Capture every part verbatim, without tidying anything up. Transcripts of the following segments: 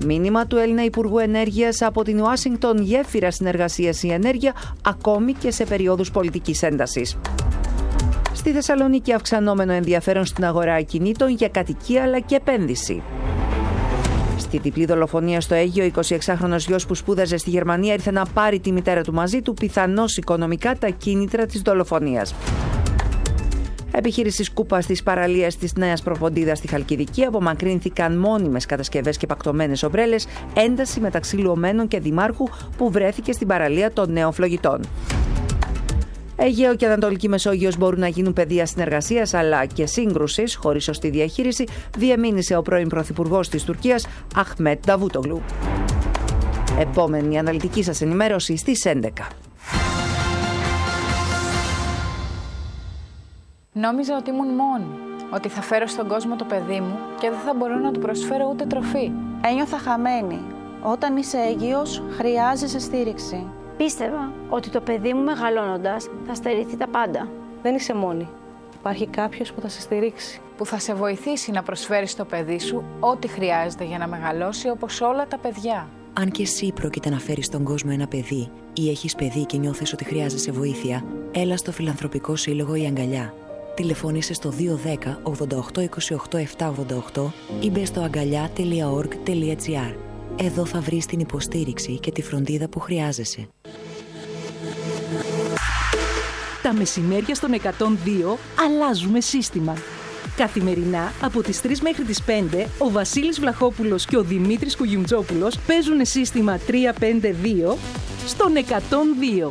Μήνυμα του Έλληνα Υπουργού Ενέργειας από την Ουάσιγκτον: γέφυρα συνεργασίας η ενέργεια, ακόμη και σε περίοδους πολιτικής έντασης. Στη Θεσσαλονίκη, αυξανόμενο ενδιαφέρον στην αγορά ακινήτων για κατοικία αλλά και επένδυση. Στη διπλή δολοφονία στο Αίγυο, ο εικοσιεξάχρονος γιος που σπούδαζε στη Γερμανία ήρθε να πάρει τη μητέρα του μαζί του, πιθανώς οικονομικά τα κίνητρα της δολοφονίας. Επιχείρηση σκούπα στις παραλίες της Νέας Προποντίδας στη Χαλκιδική, απομακρύνθηκαν μόνιμες κατασκευές και πακτωμένες ομπρέλες, ένταση μεταξύ λουωμένων και δημάρχου που βρέθηκε στην παραλία των Νέων Φλογητών. Αιγαίο και Ανατολική Μεσόγειος μπορούν να γίνουν πεδία συνεργασίας αλλά και σύγκρουσης, χωρίς σωστή διαχείριση, διεμήνυσε ο πρώην πρωθυπουργός της Τουρκίας, Αχμέτ Νταβούτογλου. Επόμενη αναλυτική σας ενημέρωση στις έντεκα. Νόμιζα ότι ήμουν μόνη, ότι θα φέρω στον κόσμο το παιδί μου και δεν θα μπορώ να του προσφέρω ούτε τροφή. Ένιωθα χαμένη. Όταν είσαι έγκυος, χρειάζεσαι στήριξη. Πίστευα ότι το παιδί μου μεγαλώνοντας θα στερηθεί τα πάντα. Δεν είσαι μόνη. Υπάρχει κάποιος που θα σε στηρίξει. Που θα σε βοηθήσει να προσφέρεις στο παιδί σου ό,τι χρειάζεται για να μεγαλώσει όπως όλα τα παιδιά. Αν και εσύ πρόκειται να φέρεις στον κόσμο ένα παιδί ή έχεις παιδί και νιώθεις ότι χρειάζεσαι βοήθεια, έλα στο Φιλανθρωπικό Σύλλογο Η Αγκαλιά. Τηλεφώνησε στο δύο ένα μηδέν ογδόντα οκτώ είκοσι οκτώ επτακόσια ογδόντα οκτώ ή μπε στο αγκαλιά τελεία org τελεία gr. Εδώ θα βρεις την υποστήριξη και τη φροντίδα που χρειάζεσαι. Τα μεσημέρια στον εκατόν δύο αλλάζουμε σύστημα. Καθημερινά από τις τρεις μέχρι τις πέντε ο Βασίλης Βλαχόπουλος και ο Δημήτρης Κουγιουμτζόπουλος παίζουν σύστημα τριακόσια πενήντα δύο στον εκατόν δύο.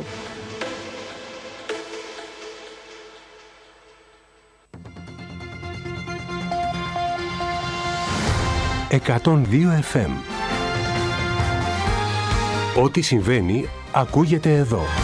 εκατόν δύο εφ εμ. Ό,τι συμβαίνει ακούγεται εδώ.